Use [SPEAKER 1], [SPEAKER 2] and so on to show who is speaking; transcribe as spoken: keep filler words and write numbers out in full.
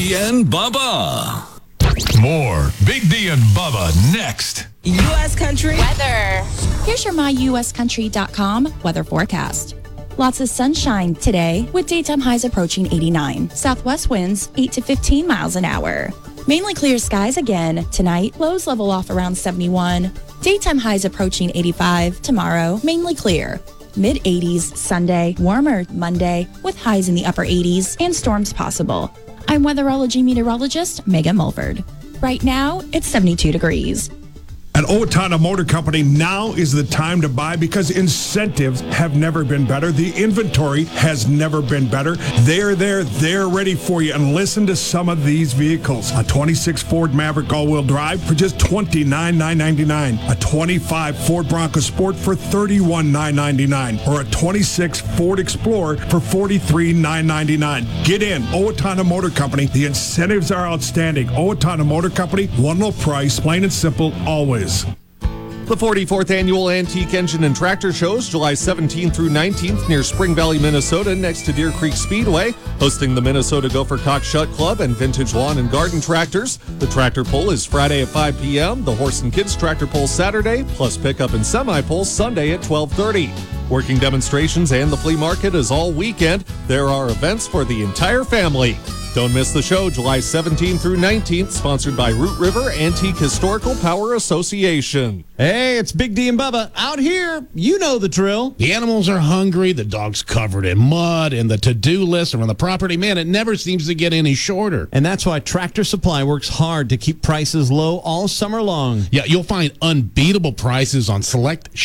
[SPEAKER 1] D and Bubba.
[SPEAKER 2] More Big D and Bubba next.
[SPEAKER 3] U S Country
[SPEAKER 4] Weather.
[SPEAKER 5] Here's your my u s country dot com weather forecast. Lots of sunshine today with daytime highs approaching eighty-nine. Southwest winds eight to fifteen miles an hour. Mainly clear skies again tonight. Lows level off around seventy-one. Daytime highs approaching eighty-five. Tomorrow, mainly clear. mid eighties Sunday, warmer Monday with highs in the upper eighties and storms possible. I'm weatherology meteorologist Megan Mulford. Right now, it's seventy-two degrees.
[SPEAKER 6] At Owatonna Motor Company, now is the time to buy because incentives have never been better. The inventory has never been better. They're there. They're ready for you. And listen to some of these vehicles. A twenty-six Ford Maverick all-wheel drive for just twenty-nine thousand nine hundred ninety-nine dollars. A twenty-five Ford Bronco Sport for thirty-one thousand nine hundred ninety-nine dollars. Or a twenty-six Ford Explorer for forty-three thousand nine hundred ninety-nine dollars. Get in. Owatonna Motor Company. The incentives are outstanding. Owatonna Motor Company. One low price. Plain and simple. Always.
[SPEAKER 7] The forty-fourth Annual Antique Engine and Tractor Shows, July seventeenth through nineteenth near Spring Valley, Minnesota, next to Deer Creek Speedway, hosting the Minnesota Gopher Cock Shut Club and Vintage Lawn and Garden Tractors. The tractor pull is Friday at five p.m., the Horse and Kids Tractor Pull Saturday, plus pickup and semi-pull Sunday at twelve thirty. Working demonstrations and the flea market is all weekend. There are events for the entire family. Don't miss the show July seventeenth through nineteenth, sponsored by Root River Antique Historical Power Association.
[SPEAKER 8] Hey, it's Big D and Bubba. Out here, you know the drill.
[SPEAKER 9] The animals are hungry, the dog's covered in mud, and the to-do list around the property, man, it never seems to get any shorter.
[SPEAKER 8] And that's why Tractor Supply works hard to keep prices low all summer long.
[SPEAKER 9] Yeah, you'll find unbeatable prices on select